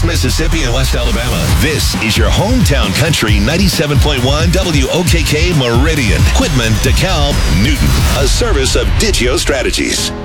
East Mississippi and West Alabama. This is your hometown country 97.1 WOKK Meridian. Quitman, DeKalb, Newton. A service of Digio Strategies.